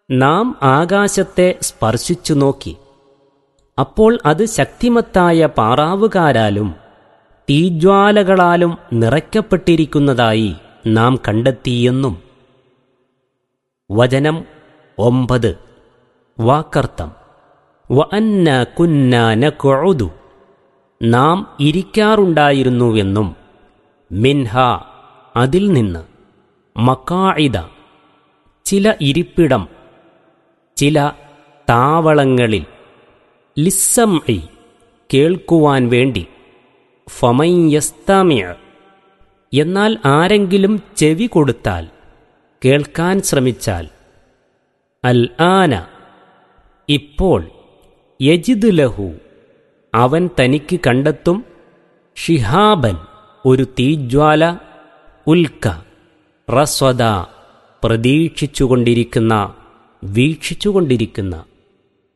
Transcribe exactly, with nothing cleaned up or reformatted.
നാം ആകാശത്തെ സ്പർശിച്ചു നോക്കി. അപ്പോൾ അത് ശക്തിമത്തായ പാറാവുകാരാലും തീജ്വാലകളാലും നിറയ്ക്കപ്പെട്ടിരിക്കുന്നതായി നാം കണ്ടെത്തിയെന്നും. വചനം ഒമ്പത്. വാക്കർത്ഥം വഅന്നാ കുന്നാ നഖ്ഉദു, നാം ഇരിക്കാറുണ്ടായിരുന്നുവെന്നും, മിൻഹ, അതിൽ നിന്ന്, മഖാഇദ, ചില ഇരിപ്പിടം, ചില താവളങ്ങളിൽ, ലിസ്സംഇ, കേൾക്കുവാൻ വേണ്ടി, ഫമൻ യസ്തമിഅ, എന്നാൽ ആരെങ്കിലും ചെവി കൊടുത്താൽ, കേൾക്കാൻ ശ്രമിച്ചാൽ, അൽ ആന, ഇപ്പോൾ, യജിദ് ലഹു, അവൻ തനിക്ക് കണ്ടെത്തും, ഷിഹാബൻ, ഒരു തീജ്വാല, ഉൽക്ക, റസ്വദ, പ്രതീക്ഷിച്ചുകൊണ്ടിരിക്കുന്ന, വീക്ഷിച്ചുകൊണ്ടിരിക്കുന്ന.